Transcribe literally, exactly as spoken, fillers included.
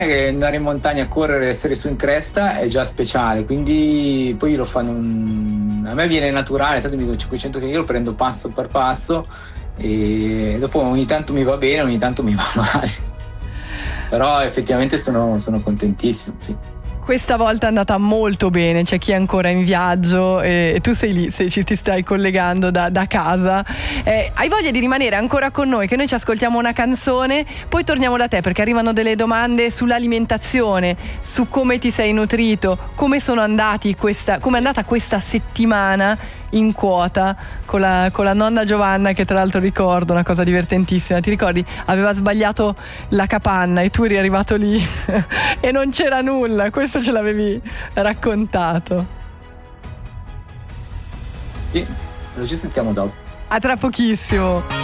che andare in montagna a correre, essere su in cresta è già speciale, quindi poi lo fanno un... a me viene naturale, tanto mi dico cinquecento che io lo prendo passo per passo e dopo ogni tanto mi va bene, ogni tanto mi va male, però effettivamente sono, sono contentissimo, sì. Questa volta è andata molto bene, c'è chi è ancora in viaggio e, e tu sei lì, se ci ti stai collegando da, da casa. Eh, hai voglia di rimanere ancora con noi, che noi ci ascoltiamo una canzone, poi torniamo da te perché arrivano delle domande sull'alimentazione, su come ti sei nutrito, come sono andati questa, come è andata questa settimana in quota con la, con la nonna Giovanna, che tra l'altro ricordo una cosa divertentissima, ti ricordi? Aveva sbagliato la capanna e tu eri arrivato lì e non c'era nulla, questo ce l'avevi raccontato. Sì, lo ci sentiamo dopo. A tra pochissimo.